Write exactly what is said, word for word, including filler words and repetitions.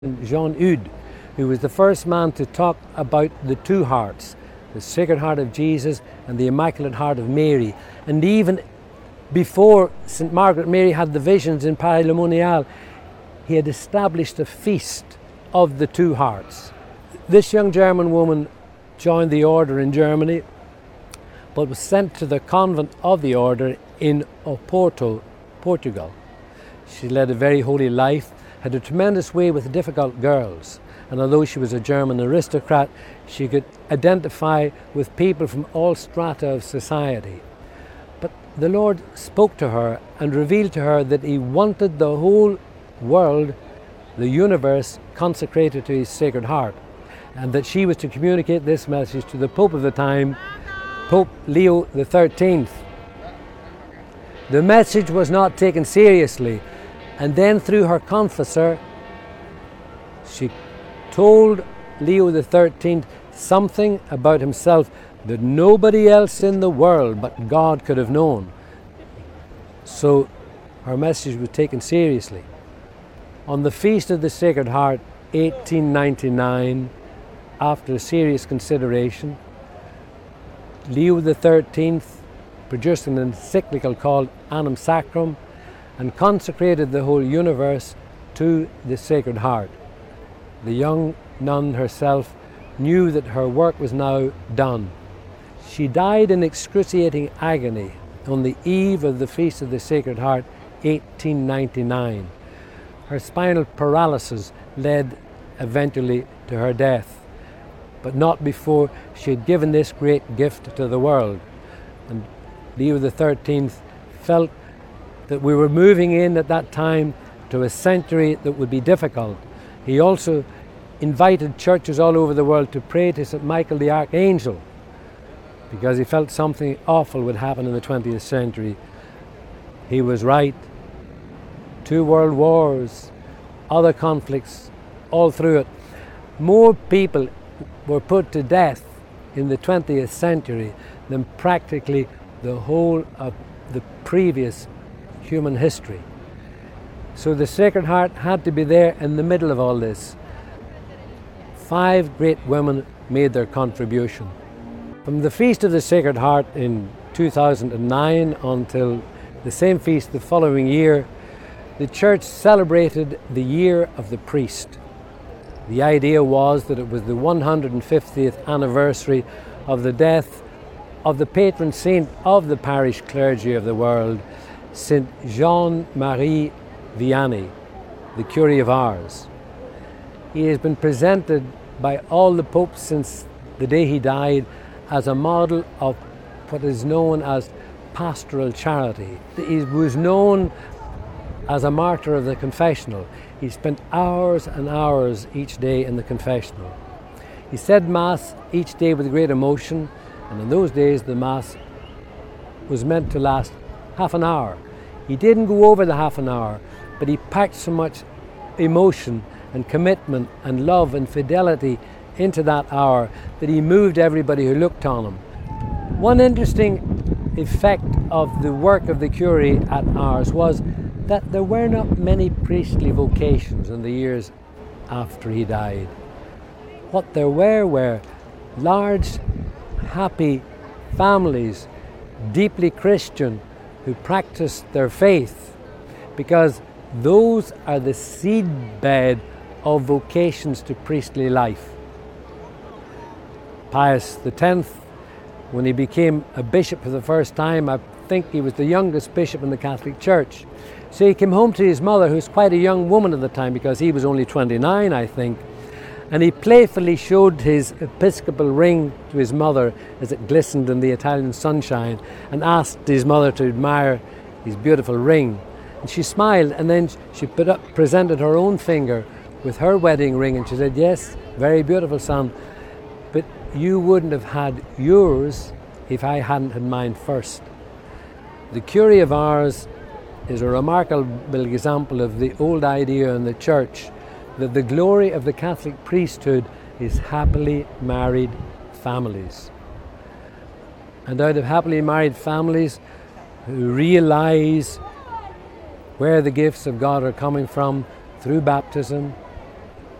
Jean Eudes, who was the first man to talk about the two hearts, the Sacred Heart of Jesus and the Immaculate Heart of Mary. And even before Saint Margaret Mary had the visions in Paray-le-Monial, he had established a feast of the two hearts. This young German woman joined the order in Germany, but was sent to the convent of the order in Oporto, Portugal. She led a very holy life, had a tremendous way with difficult girls, and although she was a German aristocrat, she could identify with people from all strata of society. But the Lord spoke to her and revealed to her that He wanted the whole world, the universe, consecrated to His Sacred Heart, and that she was to communicate this message to the Pope of the time, Pope Leo the thirteenth. The message was not taken seriously, and then through her confessor, she told Leo the thirteenth something about himself that nobody else in the world but God could have known. So her message was taken seriously. On the Feast of the Sacred Heart, eighteen ninety-nine, after serious consideration, Leo the thirteenth produced an encyclical called Annum Sacrum and consecrated the whole universe to the Sacred Heart. The young nun herself knew that her work was now done. She died in excruciating agony on the eve of the Feast of the Sacred Heart, eighteen ninety-nine. Her spinal paralysis led eventually to her death, but not before she had given this great gift to the world. And Leo the thirteenth felt that we were moving in at that time to a century that would be difficult. He also invited churches all over the world to pray to Saint Michael the Archangel, because he felt something awful would happen in the twentieth century. He was right. Two world wars, other conflicts, all through it. More people were put to death in the twentieth century than practically the whole of the previous human history. So the Sacred Heart had to be there in the middle of all this. Five great women made their contribution. From the Feast of the Sacred Heart in two thousand nine until the same feast the following year, the Church celebrated the Year of the Priest. The idea was that it was the one hundred fiftieth anniversary of the death of the patron saint of the parish clergy of the world, Saint Jean-Marie Vianney, the Curé of Ars. He has been presented by all the popes since the day he died as a model of what is known as pastoral charity. He was known as a martyr of the confessional. He spent hours and hours each day in the confessional. He said Mass each day with great emotion, and in those days the Mass was meant to last half an hour. He didn't go over the half an hour, but he packed so much emotion and commitment and love and fidelity into that hour that he moved everybody who looked on him. One interesting effect of the work of the Curé at Ars was that there were not many priestly vocations in the years after he died. What there were were large, happy families, deeply Christian, who practiced their faith, because those are the seedbed of vocations to priestly life. Pius the tenth, when he became a bishop for the first time, I think he was the youngest bishop in the Catholic Church. So he came home to his mother, who was quite a young woman at the time, because he was only twenty-nine, I think, and he playfully showed his episcopal ring to his mother as it glistened in the Italian sunshine, and asked his mother to admire his beautiful ring. And she smiled, and then she put up, presented her own finger with her wedding ring, and she said, "Yes, very beautiful, son, but you wouldn't have had yours if I hadn't had mine first." The Curé of Ars is a remarkable example of the old idea in the Church that the glory of the Catholic priesthood is happily married families. And out of happily married families who realize where the gifts of God are coming from through baptism,